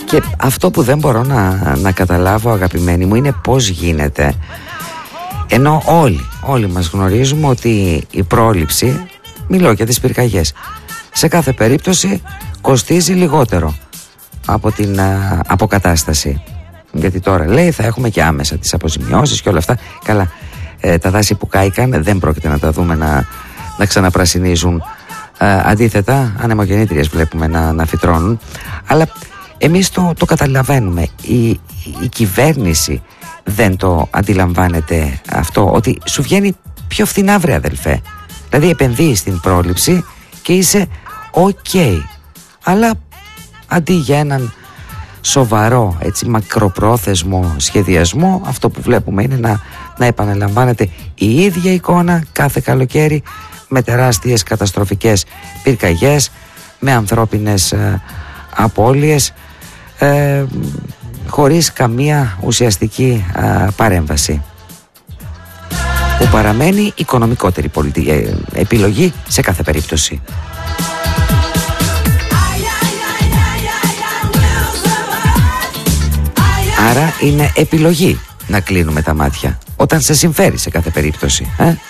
Και αυτό που δεν μπορώ να καταλάβω, αγαπημένοι μου, είναι πώς γίνεται, ενώ όλοι μας γνωρίζουμε ότι η πρόληψη, μιλώ για τις πυρκαγιές, σε κάθε περίπτωση κοστίζει λιγότερο από την αποκατάσταση. Γιατί τώρα λέει θα έχουμε και άμεσα τις αποζημιώσεις και όλα αυτά. Καλά, τα δάση που κάηκαν δεν πρόκειται να τα δούμε να ξαναπρασινίζουν. Αντίθετα, ανεμογεννήτριες βλέπουμε να φυτρώνουν. Αλλά εμείς το καταλαβαίνουμε. Η κυβέρνηση δεν το αντιλαμβάνεται αυτό, ότι σου βγαίνει πιο φθηνά, βρε αδελφέ. Δηλαδή επενδύεις στην πρόληψη και είσαι ok. Αλλά αντί για έναν σοβαρό, έτσι, μακροπρόθεσμο σχεδιασμό, αυτό που βλέπουμε είναι να επαναλαμβάνεται η ίδια εικόνα κάθε καλοκαίρι, με τεράστιες καταστροφικές πυρκαγιές, με ανθρώπινες απώλειες, χωρίς καμία ουσιαστική παρέμβαση, που παραμένει οικονομικότερη επιλογή σε κάθε περίπτωση. Άρα είναι επιλογή να κλείνουμε τα μάτια όταν σε συμφέρει σε κάθε περίπτωση.